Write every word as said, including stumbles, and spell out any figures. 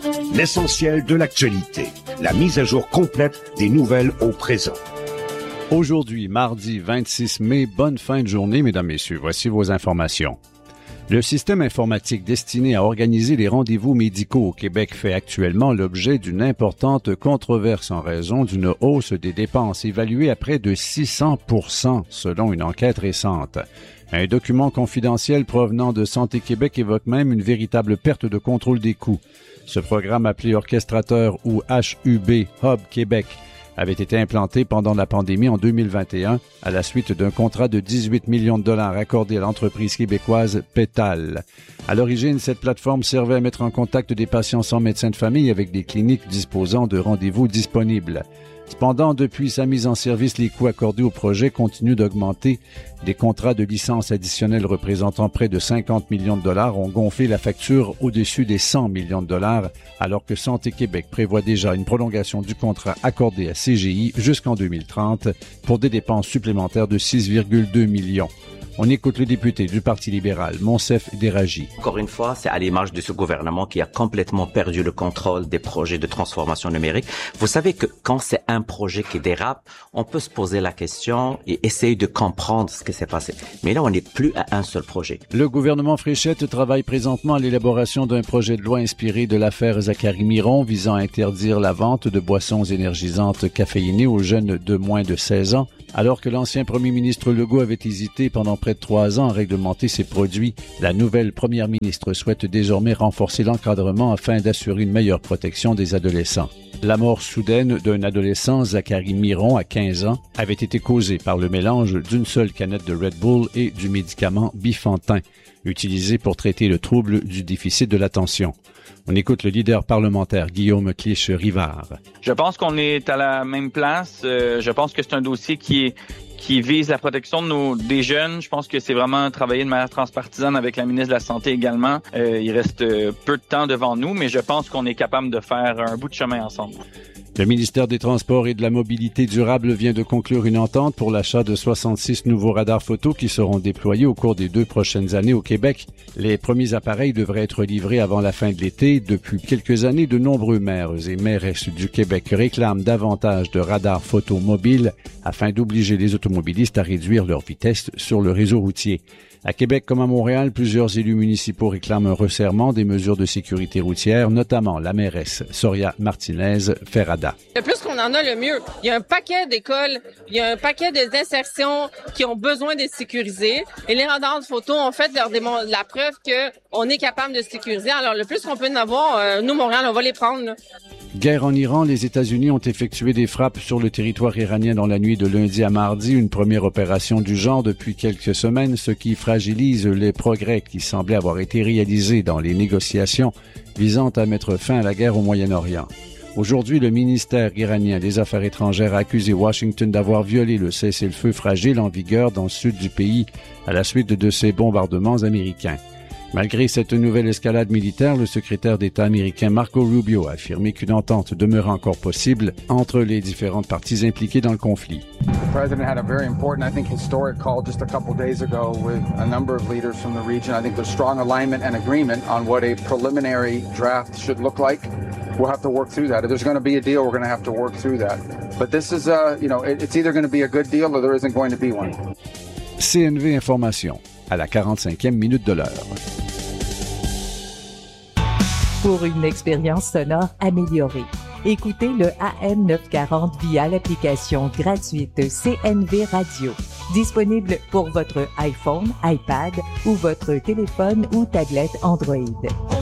L'essentiel de l'actualité. La mise à jour complète des nouvelles au présent. Aujourd'hui, mardi vingt-six mai, bonne fin de journée, mesdames, messieurs. Voici vos informations. Le système informatique destiné à organiser les rendez-vous médicaux au Québec fait actuellement l'objet d'une importante controverse en raison d'une hausse des dépenses évaluée à près de six cents pour cent selon une enquête récente. Un document confidentiel provenant de Santé Québec évoque même une véritable perte de contrôle des coûts. Ce programme appelé Orchestrateur ou H U B Hub Québec avait été implanté pendant la pandémie en deux mille vingt et un à la suite d'un contrat de dix-huit millions de dollars accordé à l'entreprise québécoise Pétal. À l'origine, cette plateforme servait à mettre en contact des patients sans médecin de famille avec des cliniques disposant de rendez-vous disponibles. Cependant, depuis sa mise en service, les coûts accordés au projet continuent d'augmenter. Des contrats de licence additionnels représentant près de cinquante millions de dollars ont gonflé la facture au-dessus des cent millions de dollars, alors que Santé Québec prévoit déjà une prolongation du contrat accordé à C G I jusqu'en deux mille trente pour des dépenses supplémentaires de six virgule deux millions. On écoute le député du Parti libéral, Monsef Déragi. Encore une fois, c'est à l'image de ce gouvernement qui a complètement perdu le contrôle des projets de transformation numérique. Vous savez que quand c'est un projet qui dérape, on peut se poser la question et essayer de comprendre ce qui s'est passé. Mais là, on n'est plus à un seul projet. Le gouvernement Fréchette travaille présentement à l'élaboration d'un projet de loi inspiré de l'affaire Zachary Miron visant à interdire la vente de boissons énergisantes caféinées aux jeunes de moins de seize ans. Alors que l'ancien premier ministre Legault avait hésité pendant près de trois ans à réglementer ces produits, la nouvelle première ministre souhaite désormais renforcer l'encadrement afin d'assurer une meilleure protection des adolescents. La mort soudaine d'un adolescent, Zachary Miron, à quinze ans, avait été causée par le mélange d'une seule canette de Red Bull et du médicament Bifantin, utilisé pour traiter le trouble du déficit de l'attention. On écoute le leader parlementaire Guillaume Clich-Rivard. Je pense qu'on est à la même place. Euh, je pense que c'est un dossier qui est qui vise la protection de nos des jeunes. Je pense que c'est vraiment travailler de manière transpartisane avec la ministre de la Santé également. Euh, il reste peu de temps devant nous, mais je pense qu'on est capable de faire un bout de chemin ensemble. Le ministère des Transports et de la Mobilité durable vient de conclure une entente pour l'achat de soixante-six nouveaux radars photo qui seront déployés au cours des deux prochaines années au Québec. Les premiers appareils devraient être livrés avant la fin de l'été. Depuis quelques années, de nombreux maires et mairesses du Québec réclament davantage de radars photo mobiles afin d'obliger les automobilistes à réduire leur vitesse sur le réseau routier. À Québec comme à Montréal, plusieurs élus municipaux réclament un resserrement des mesures de sécurité routière, notamment la mairesse Soria Martinez-Ferrada. Le plus qu'on en a, le mieux. Il y a un paquet d'écoles, il y a un paquet d'insertions qui ont besoin d'être sécurisées. Et les radars de photo ont fait leur démon- la preuve qu'on est capable de sécuriser. Alors, le plus qu'on peut en avoir, euh, nous, Montréal, on va les prendre, là. Guerre en Iran, les États-Unis ont effectué des frappes sur le territoire iranien dans la nuit de lundi à mardi, une première opération du genre depuis quelques semaines, ce qui fragilise les progrès qui semblaient avoir été réalisés dans les négociations visant à mettre fin à la guerre au Moyen-Orient. Aujourd'hui, le ministère iranien des Affaires étrangères a accusé Washington d'avoir violé le cessez-le-feu fragile en vigueur dans le sud du pays à la suite de ces bombardements américains. Malgré cette nouvelle escalade militaire, le secrétaire d'État américain Marco Rubio a affirmé qu'une entente demeure encore possible entre les différentes parties impliquées dans le conflit. The president had a very important, I think, historic call just a couple days ago with a number of leaders from the region. I think there's strong alignment and agreement on what a preliminary draft should look like. We'll have to work through that. If there's going to be a deal, we're going to have to work through that. But this is, uh, you know, it, it's either going to be a good deal or there isn't going to be one. C N V Information, à la quarante-cinquième minute de l'heure. Pour une expérience sonore améliorée, écoutez le A M neuf cent quarante via l'application gratuite C N V Radio, disponible pour votre iPhone, iPad ou votre téléphone ou tablette Android.